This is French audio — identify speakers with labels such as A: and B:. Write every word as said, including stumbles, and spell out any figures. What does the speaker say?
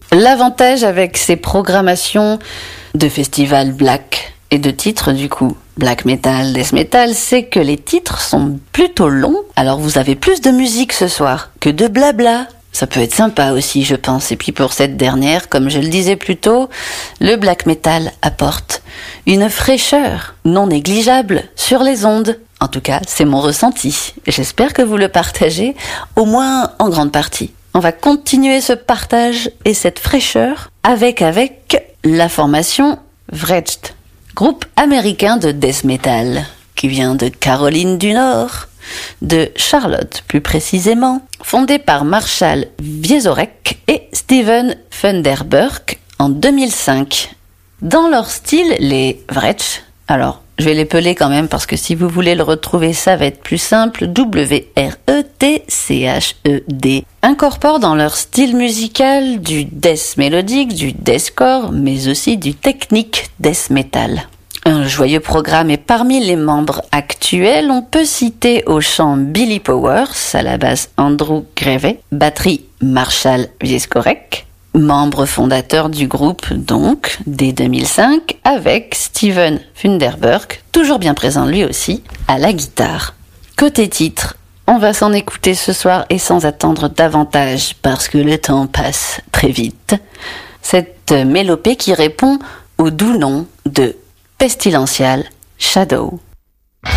A: L'avantage avec ces programmations de festivals black et de titres du coup black metal, death metal, c'est que les titres sont plutôt longs. Alors vous avez plus de musique ce soir que de blabla. Ça peut être sympa aussi, je pense. Et puis pour cette dernière, comme je le disais plus tôt, le black metal apporte une fraîcheur non négligeable sur les ondes. En tout cas, c'est mon ressenti. J'espère que vous le partagez, au moins en grande partie. On va continuer ce partage et cette fraîcheur avec, avec la formation Wretched, groupe américain de death metal qui vient de Caroline du Nord, de Charlotte plus précisément, fondé par Marshall Wieczorek et Steven Funderburk en deux mille cinq. Dans leur style, les Wretched, alors je vais l'épeler quand même parce que si vous voulez le retrouver, ça va être plus simple, W R E T C H E D, incorporent dans leur style musical du death mélodique, du deathcore, mais aussi du technique death metal. Un joyeux programme, et parmi les membres actuels, on peut citer au chant Billy Powers, à la basse Andrew Greve, batterie Marshall Wieczorek, membre fondateur du groupe donc dès deux mille cinq, avec Steven Funderburk, toujours bien présent lui aussi, à la guitare. Côté titre, on va s'en écouter ce soir et sans attendre davantage parce que le temps passe très vite. Cette mélopée qui répond au doux nom de Pestilential Shadow.